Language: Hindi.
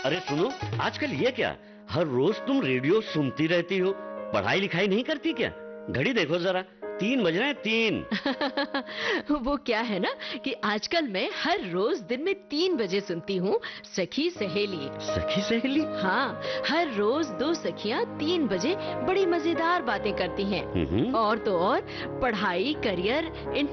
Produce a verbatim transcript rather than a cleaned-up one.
अरे सुनो, आजकल ये क्या, हर रोज तुम रेडियो सुनती रहती हो, पढ़ाई लिखाई नहीं करती क्या? घड़ी देखो जरा, तीन बज रहे हैं, तीन। वो क्या है ना कि आजकल मैं हर रोज दिन में तीन बजे सुनती हूँ सखी सहेली। सखी सहेली? हाँ, हर रोज दो सखियाँ तीन बजे बड़ी मजेदार बातें करती हैं। हम्म। और तो और पढ़ाई, करियर,